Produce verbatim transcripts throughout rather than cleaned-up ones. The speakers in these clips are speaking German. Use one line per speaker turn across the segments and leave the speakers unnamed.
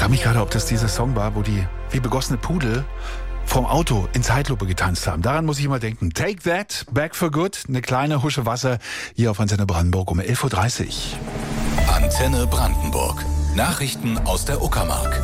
frage mich gerade, ob das dieser Song war, wo die wie begossene Pudel vom Auto in Zeitlupe getanzt haben. Daran muss ich immer denken. Take That, Back for Good. Eine kleine Husche Wasser hier auf Antenne Brandenburg um elf Uhr dreißig.
Antenne Brandenburg. Nachrichten aus der Uckermark.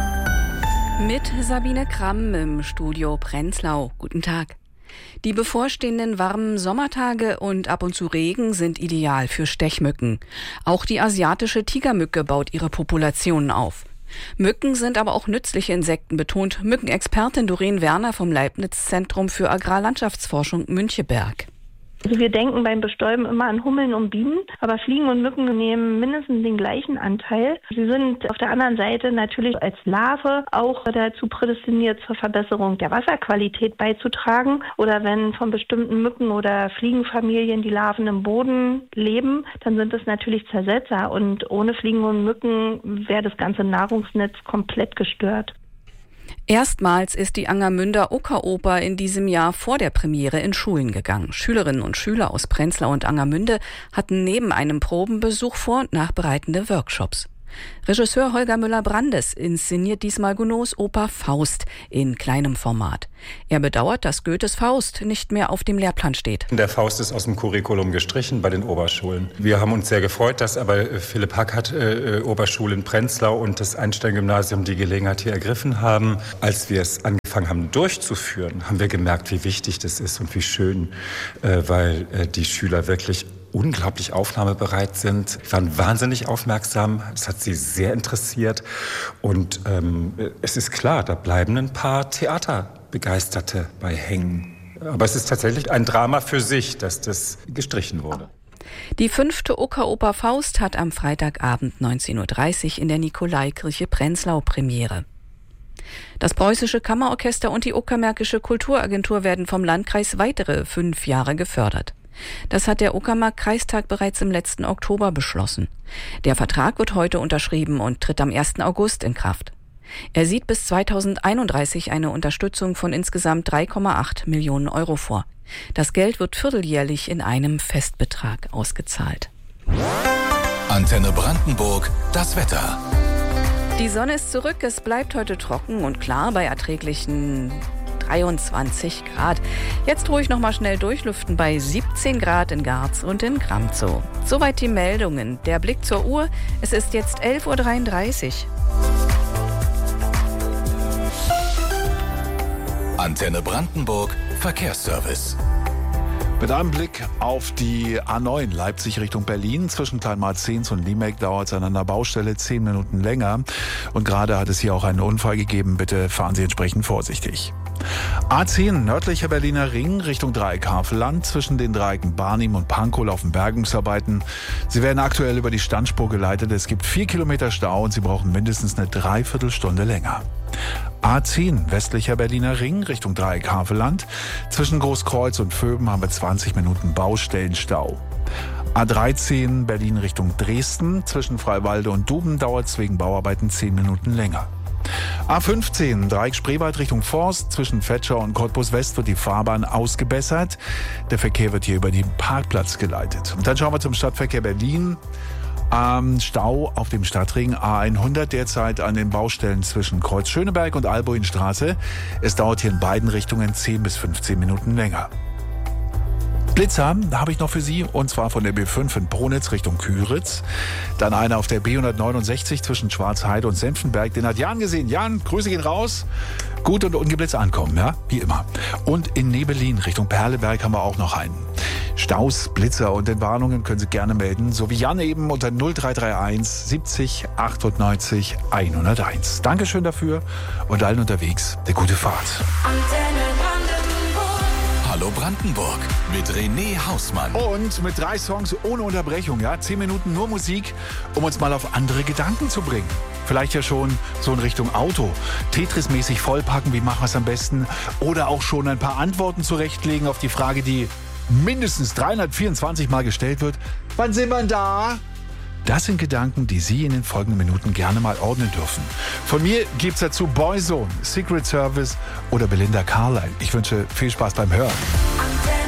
Mit Sabine Kramm im Studio Prenzlau. Guten Tag. Die bevorstehenden warmen Sommertage und ab und zu Regen sind ideal für Stechmücken. Auch die asiatische Tigermücke baut ihre Populationen auf. Mücken sind aber auch nützliche Insekten, betont Mückenexpertin Doreen Werner vom Leibniz-Zentrum für Agrarlandschaftsforschung Müncheberg.
Also wir denken beim Bestäuben immer an Hummeln und Bienen, aber Fliegen und Mücken nehmen mindestens den gleichen Anteil. Sie sind auf der anderen Seite natürlich als Larve auch dazu prädestiniert, zur Verbesserung der Wasserqualität beizutragen. Oder wenn von bestimmten Mücken- oder Fliegenfamilien die Larven im Boden leben, dann sind es natürlich Zersetzer und ohne Fliegen und Mücken wäre das ganze Nahrungsnetz komplett gestört.
Erstmals ist die Angermünder Uckeroper in diesem Jahr vor der Premiere in Schulen gegangen. Schülerinnen und Schüler aus Prenzlau und Angermünde hatten neben einem Probenbesuch vor- und nachbereitende Workshops. Regisseur Holger Müller-Brandes inszeniert diesmal Gounods Oper Faust in kleinem Format. Er bedauert, dass Goethes Faust nicht mehr auf dem Lehrplan steht.
Der Faust ist aus dem Curriculum gestrichen bei den Oberschulen. Wir haben uns sehr gefreut, dass aber Philipp Hackert äh, Oberschule in Prenzlau und das Einstein-Gymnasium die Gelegenheit hier ergriffen haben. Als wir es angefangen haben durchzuführen, haben wir gemerkt, wie wichtig das ist und wie schön, äh, weil äh, die Schüler wirklich unglaublich aufnahmebereit sind, waren wahnsinnig aufmerksam, es hat sie sehr interessiert und ähm, es ist klar, da bleiben ein paar Theaterbegeisterte bei hängen. Aber es ist tatsächlich ein Drama für sich, dass das gestrichen wurde.
Die fünfte Uckeroper Faust hat am Freitagabend neunzehn Uhr dreißig in der Nikolaikirche Prenzlau Premiere. Das Preußische Kammerorchester und die Uckermärkische Kulturagentur werden vom Landkreis weitere fünf Jahre gefördert. Das hat der Uckermark-Kreistag bereits im letzten Oktober beschlossen. Der Vertrag wird heute unterschrieben und tritt am ersten August in Kraft. Er sieht bis zweitausendeinunddreißig eine Unterstützung von insgesamt drei Komma acht Millionen Euro vor. Das Geld wird vierteljährlich in einem Festbetrag ausgezahlt.
Antenne Brandenburg, das Wetter.
Die Sonne ist zurück, es bleibt heute trocken und klar bei erträglichen dreiundzwanzig Grad. Jetzt ruhig noch mal schnell durchlüften bei siebzehn Grad in Garz und in Gramzow. Soweit die Meldungen. Der Blick zur Uhr. Es ist jetzt elf Uhr dreiunddreißig.
Antenne Brandenburg, Verkehrsservice.
Mit einem Blick auf die A neun Leipzig Richtung Berlin. Zwischen Kleinmarzens und Liemeck dauert es an einer Baustelle zehn Minuten länger. Und gerade hat es hier auch einen Unfall gegeben. Bitte fahren Sie entsprechend vorsichtig. A zehn nördlicher Berliner Ring Richtung Dreieck Havelland. Zwischen den Dreiecken Barnim und Pankow laufen Bergungsarbeiten. Sie werden aktuell über die Standspur geleitet. Es gibt vier Kilometer Stau und Sie brauchen mindestens eine Dreiviertelstunde länger. A zehn westlicher Berliner Ring Richtung Dreieck Havelland. Zwischen Großkreuz und Vöben haben wir zwanzig Minuten Baustellenstau. A dreizehn Berlin Richtung Dresden. Zwischen Freiwalde und Duben dauert es wegen Bauarbeiten zehn Minuten länger. A fünfzehn Dreieck Spreewald Richtung Forst. Zwischen Fetscher und Cottbus West wird die Fahrbahn ausgebessert. Der Verkehr wird hier über den Parkplatz geleitet. Und dann schauen wir zum Stadtverkehr Berlin. Ähm, Stau auf dem Stadtring A hundert derzeit an den Baustellen zwischen Kreuz Schöneberg und Albuinstraße. Es dauert hier in beiden Richtungen zehn bis fünfzehn Minuten länger. Blitzer habe ich noch für Sie, und zwar von der B fünf in Pronitz Richtung Küritz. Dann einer auf der B hundertneunundsechzig zwischen Schwarzheide und Senftenberg. Den hat Jan gesehen. Jan, Grüße gehen raus. Gut und ungeblitzt ankommen, ja, wie immer. Und in Nebelin Richtung Perleberg haben wir auch noch einen. Staus, Blitzer und Entwarnungen können Sie gerne melden, so wie Jan eben unter null drei drei eins siebzig achtundneunzig hunderteins. Dankeschön dafür und allen unterwegs eine gute Fahrt.
Hallo Brandenburg mit René Hausmann.
Und mit drei Songs ohne Unterbrechung, ja, zehn Minuten nur Musik, um uns mal auf andere Gedanken zu bringen. Vielleicht ja schon so in Richtung Auto. Tetris-mäßig vollpacken, wie machen wir es am besten? Oder auch schon ein paar Antworten zurechtlegen auf die Frage, die mindestens dreihundertvierundzwanzig Mal gestellt wird. Wann sind wir da? Das sind Gedanken, die Sie in den folgenden Minuten gerne mal ordnen dürfen. Von mir gibt's dazu Boyzone, Secret Service oder Belinda Carlisle. Ich wünsche viel Spaß beim Hören.